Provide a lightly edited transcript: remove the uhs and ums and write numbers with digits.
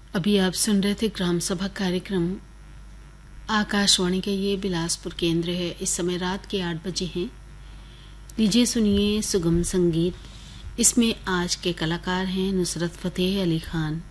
अभी आप सुन रहे थे ग्राम सभा कार्यक्रम। आकाशवाणी का ये बिलासपुर केंद्र है। इस समय रात के 8 बजे हैं। लीजिए सुनिए सुगम संगीत। इसमें आज के कलाकार हैं नुसरत फतेह अली खान।